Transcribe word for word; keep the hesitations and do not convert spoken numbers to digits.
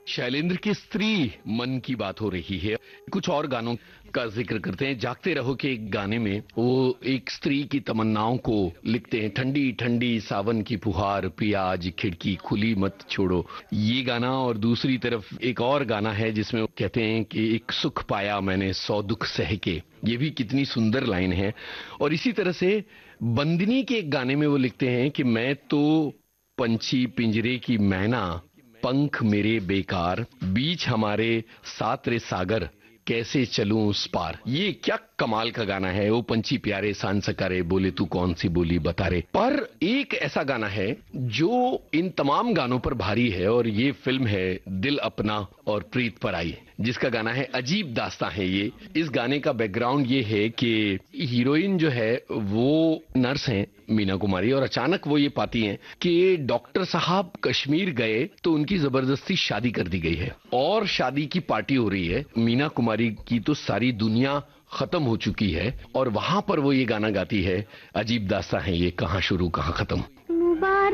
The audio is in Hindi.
शैलेंद्र की स्त्री मन की बात हो रही है। कुछ और गानों का जिक्र करते हैं। जागते रहो के एक गाने में वो एक स्त्री की तमन्नाओं को लिखते हैं। ठंडी ठंडी सावन की फुहार, पिया आज खिड़की खुली मत छोड़ो, ये गाना। और दूसरी तरफ एक और गाना है जिसमें वो कहते हैं कि एक सुख पाया मैंने सौ दुख सह के, ये भी कितनी सुंदर लाइन है। और इसी तरह से बंदिनी के एक गाने में वो लिखते हैं कि मैं तो पंछी पिंजरे की मैना, पंख मेरे बेकार, बीच हमारे सात रे सागर, कैसे चलूं उस पार। ये क्या कमाल का गाना है। वो पंछी प्यारे सांस सकारे, बोले तू कौन सी बोली बता रे। पर एक ऐसा गाना है जो इन तमाम गानों पर भारी है, और ये फिल्म है दिल अपना और प्रीत पर आई, जिसका गाना है अजीब दास्तां है ये। इस गाने का बैकग्राउंड ये है कि हीरोइन जो है वो नर्स हैं मीना कुमारी, और अचानक वो ये पाती हैं कि डॉक्टर साहब कश्मीर गए तो उनकी जबरदस्ती शादी कर दी गई है, और शादी की पार्टी हो रही है। मीना कुमारी की तो सारी दुनिया खत्म हो चुकी है, और वहां पर वो ये गाना गाती है, अजीब दास्तां है ये, कहां शुरू कहां खत्म।